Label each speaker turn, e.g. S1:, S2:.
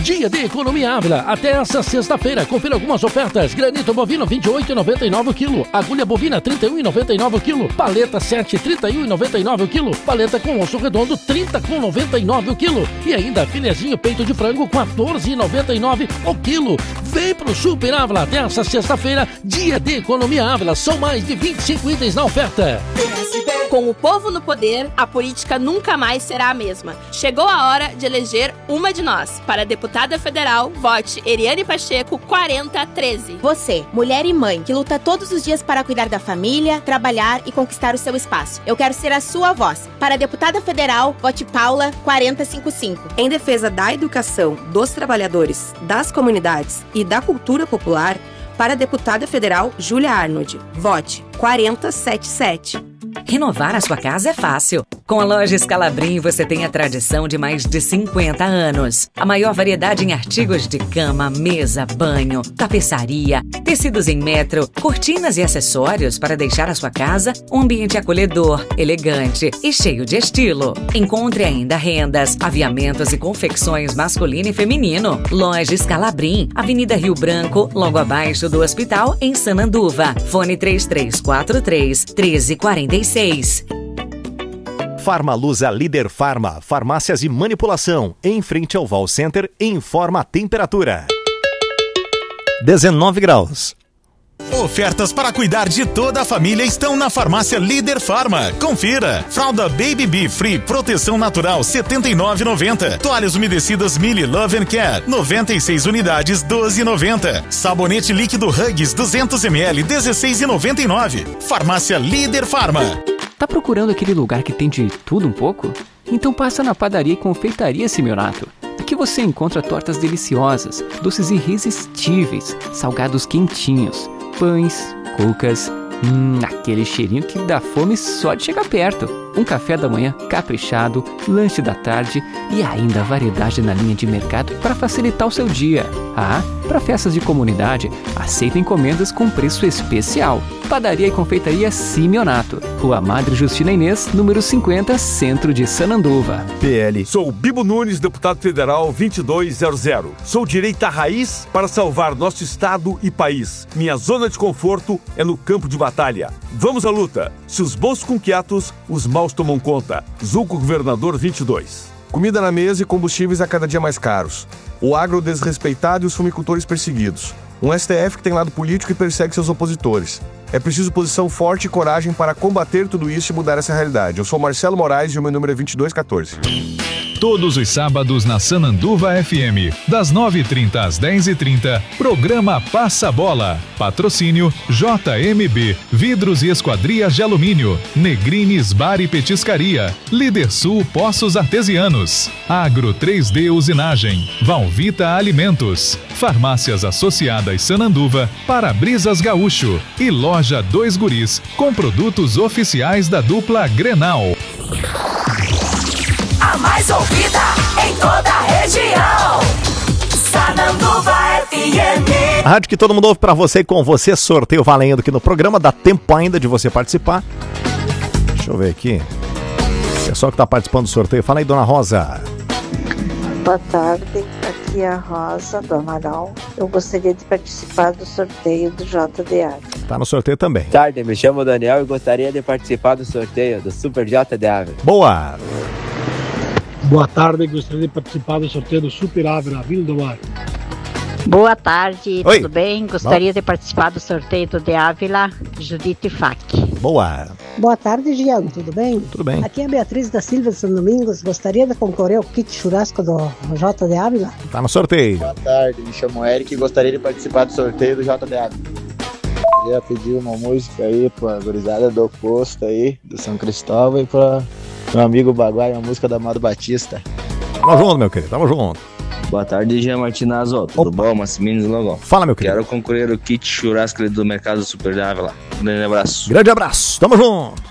S1: Dia de Economia Ávila. Até essa sexta-feira, confira algumas ofertas. Granito bovino, R$ 28,99 o quilo. Agulha bovina, R$ 31,99 o quilo. Paleta 7, R$ 31,99 o quilo. Paleta com osso redondo, R$ 30,99 o quilo. E ainda filezinho peito de frango, R$ 14,99 o quilo. Vem pro Super Ávila até essa sexta-feira, Dia de Economia Ávila. São mais de 25 itens na oferta.
S2: Com o povo no poder, a política nunca mais será a mesma. Chegou a hora de eleger uma de nós. Para deputada federal, vote Eriane Pacheco 4013.
S3: Você, mulher e mãe, que luta todos os dias para cuidar da família, trabalhar e conquistar o seu espaço. Eu quero ser a sua voz. Para deputada federal, vote Paula 4055.
S4: Em defesa da educação, dos trabalhadores, das comunidades e da cultura popular, para a deputada federal Júlia Arnold, vote 4077.
S5: Renovar a sua casa é fácil. Com a loja Scalabrin você tem a tradição de mais de 50 anos. A maior variedade em artigos de cama, mesa, banho, tapeçaria, tecidos em metro, cortinas e acessórios para deixar a sua casa um ambiente acolhedor, elegante e cheio de estilo. Encontre ainda rendas, aviamentos e confecções masculino e feminino. Loja Scalabrin, Avenida Rio Branco, logo abaixo do hospital, em Sananduva. Fone 3343-1346.
S6: Farmalusa Líder Farma, farmácias e manipulação, em frente ao Val Center, informa a temperatura. 19 graus.
S7: Ofertas para cuidar de toda a família estão na farmácia Líder Farma. Confira. Fralda Baby Bee Free Proteção Natural R$ 79,90. Toalhas umedecidas Mili Love and Care 96 unidades R$ 12,90. Sabonete líquido Huggies 200 ml R$ 16,99. Farmácia Líder Farma.
S8: Tá procurando aquele lugar que tem de tudo um pouco? Então passa na Padaria e Confeitaria Simeonato. Aqui você encontra tortas deliciosas, doces irresistíveis, salgados quentinhos, pães, cucas, aquele cheirinho que dá fome só de chegar perto. Um café da manhã caprichado, lanche da tarde e ainda variedade na linha de mercado para facilitar o seu dia. Para festas de comunidade, aceita encomendas com preço especial. Padaria e Confeitaria Simeonato, Rua Madre Justina Inês, número 50, Centro de Sananduva.
S9: PL. Sou Bibo Nunes, deputado federal 2200. Sou direita raiz para salvar nosso estado e país. Minha zona de conforto é no campo de batalha. Vamos à luta. Se os bons com quietos, os maus tomam conta. Zulco Governador 22.
S10: Comida na mesa e combustíveis a cada dia mais caros. O agro desrespeitado e os fumicultores perseguidos. Um STF que tem lado político e persegue seus opositores. É preciso posição forte e coragem para combater tudo isso e mudar essa realidade. Eu sou Marcelo Moraes e o meu número é 2214.
S11: Todos os sábados na Sananduva FM, das 9h30 às 10h30, programa Passa a Bola. Patrocínio JMB, Vidros e Esquadrias de Alumínio, Negrines Bar e Petiscaria, Líder Sul Poços Artesianos, Agro 3D Usinagem, Valvita Alimentos, Farmácias Associadas Sananduva, Para-Brisas Gaúcho e Loja 2 Guris, com produtos oficiais da dupla Grenal.
S12: A mais ouvida em toda a região. Sananduva FM.
S6: A rádio que todo mundo ouve pra você e com você, sorteio valendo aqui no programa. Dá tempo ainda de você participar. Deixa eu ver aqui. Pessoal que tá participando do sorteio, fala aí, dona Rosa.
S13: Boa tarde, aqui é a Rosa do Amaral. Eu gostaria de participar do sorteio do JDA.
S6: Tá no sorteio também.
S14: Boa tarde, me chamo Daniel e gostaria de participar do sorteio do Super JDA.
S6: Boa!
S15: Boa tarde, gostaria de participar do sorteio do Super Ávila, Vila do Mar.
S16: Boa tarde,
S6: Oi.
S16: Tudo bem? Gostaria de participar do sorteio do De Ávila, Judite Fac.
S6: Boa.
S17: Boa tarde, Gian, tudo bem?
S6: Tudo bem.
S17: Aqui é a Beatriz da Silva de São Domingos. Gostaria de concorrer ao kit churrasco do J de Ávila.
S6: Tá no sorteio.
S18: Boa tarde, me chamo Eric e gostaria de participar do sorteio do J de Ávila. Queria pedir uma música aí pra gurizada do posto aí, do São Cristóvão, e pra meu amigo Baguai, uma música da Amado Batista.
S6: Tamo junto, meu querido, tamo junto.
S14: Boa tarde, Jean Martinazzo. Tudo bom? Massimino Logon.
S6: Fala, meu querido.
S14: Quero concorrer ao kit churrasco do Mercado Super de Ávila. Um grande abraço.
S6: Grande abraço, tamo junto.